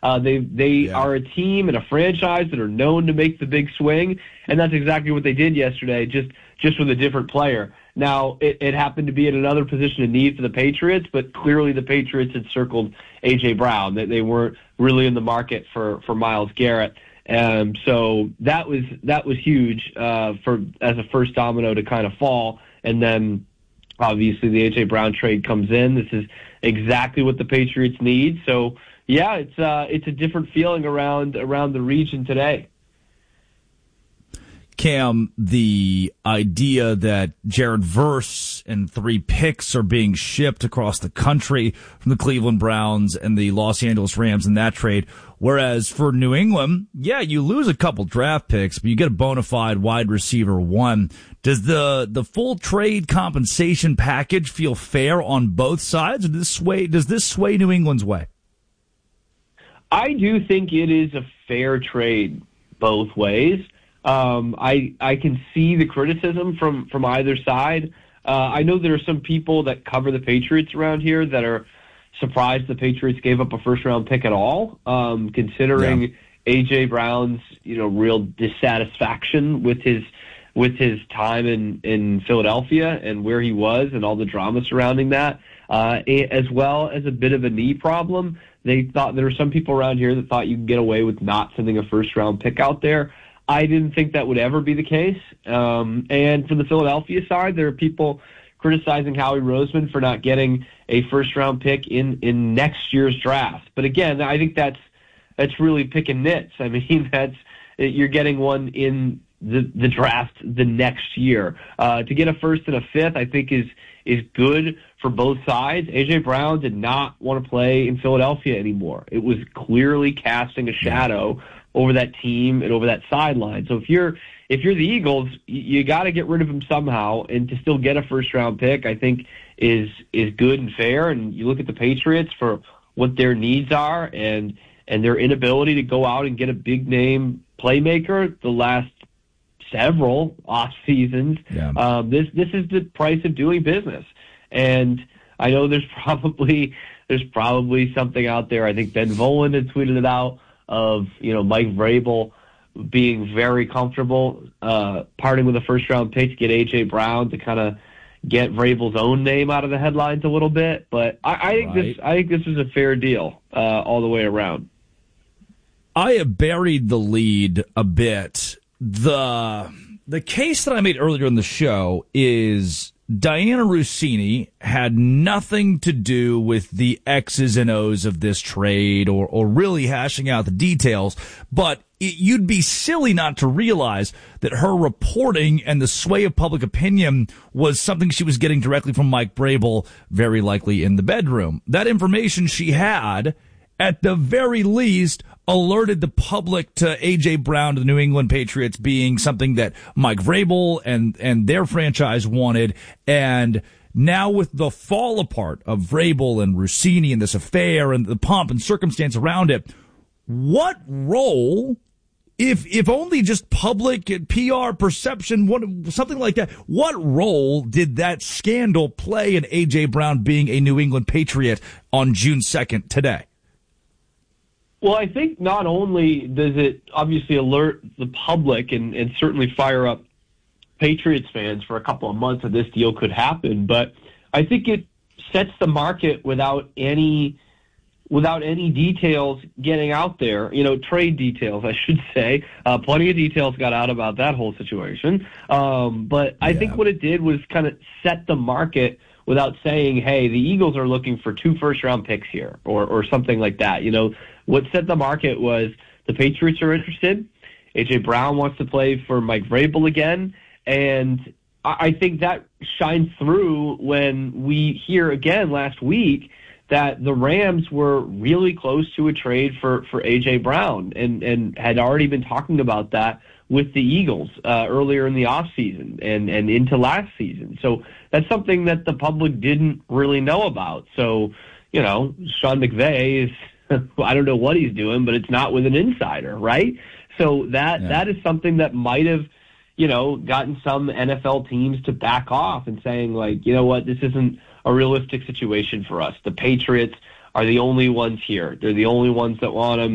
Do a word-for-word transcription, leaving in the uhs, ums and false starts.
Uh, they they Yeah. are a team and a franchise that are known to make the big swing, and that's exactly what they did yesterday, just just with a different player. Now, it, it happened to be in another position of need for the Patriots, but clearly the Patriots had circled A J. Brown. That they weren't really in the market for, for Myles Garrett. Um, so that was that was huge uh, for as a first domino to kind of fall. And then, obviously, the A J. Brown trade comes in. This is exactly what the Patriots need. So, yeah, it's uh, it's a different feeling around around the region today. Cam, the idea that Jared Verse and three picks are being shipped across the country from the Cleveland Browns and the Los Angeles Rams in that trade, whereas for New England, yeah, you lose a couple draft picks, but you get a bona fide wide receiver one. Does the the full trade compensation package feel fair on both sides, or does this sway, does this sway New England's way? I do think it is a fair trade both ways. Um, I I can see the criticism from, from either side. Uh, I know there are some people that cover the Patriots around here that are surprised the Patriots gave up a first-round pick at all, um, considering yeah. A J. Brown's you know real dissatisfaction with his with his time in, in Philadelphia and where he was and all the drama surrounding that, uh, as well as a bit of a knee problem. They thought there were some people around here that thought you could get away with not sending a first-round pick out there. I didn't think that would ever be the case. Um, and from the Philadelphia side, there are people criticizing Howie Roseman for not getting a first-round pick in, in next year's draft. But again, I think that's that's really picking nits. I mean, that's you're getting one in the the draft the next year. Uh, to get a first and a fifth, I think is is good for both sides. A J. Brown did not want to play in Philadelphia anymore. It was clearly casting a shadow over that team and over that sideline. So if you're if you're the Eagles, you, you got to get rid of him somehow, and to still get a first round pick, I think is is good and fair. And you look at the Patriots for what their needs are and and their inability to go out and get a big name playmaker the last several off seasons. Yeah. Um, this this is the price of doing business, and I know there's probably there's probably something out there. I think Ben Volen had tweeted it out of, you know, Mike Vrabel being very comfortable uh, parting with a first-round pick to get A J. Brown to kind of get Vrabel's own name out of the headlines a little bit. But I, I think right. this I think this is a fair deal uh, all the way around. I have buried the lead a bit. The the case that I made earlier in the show is Diana Russini had nothing to do with the X's and O's of this trade or, or really hashing out the details, but it, you'd be silly not to realize that her reporting and the sway of public opinion was something she was getting directly from Mike Vrabel, very likely in the bedroom. That information she had, at the very least, alerted the public to A J. Brown to the New England Patriots being something that Mike Vrabel and, and their franchise wanted. And now with the fall apart of Vrabel and Russini and this affair and the pomp and circumstance around it, what role, if if only just public P R perception, what, something like that, what role did that scandal play in A J. Brown being a New England Patriot on June second today? Well, I think not only does it obviously alert the public and, and certainly fire up Patriots fans for a couple of months that this deal could happen, but I think it sets the market without any without any details getting out there, you know, trade details, I should say. Uh, plenty of details got out about that whole situation. Um, but I yeah. think what it did was kind of set the market without saying, hey, the Eagles are looking for two first-round picks here or, or something like that. You know, what set the market was the Patriots are interested. A J. Brown wants to play for Mike Vrabel again. And I think that shines through when we hear again last week that the Rams were really close to a trade for, for A J. Brown and, and had already been talking about that with the Eagles uh, earlier in the offseason and, and into last season. So that's something that the public didn't really know about. So, you know, Sean McVay is, I don't know what he's doing, but it's not with an insider, right? So that yeah. that is something that might have, you know, gotten some N F L teams to back off and saying, like, you know what, this isn't a realistic situation for us. The Patriots are the only ones here. They're the only ones that want him.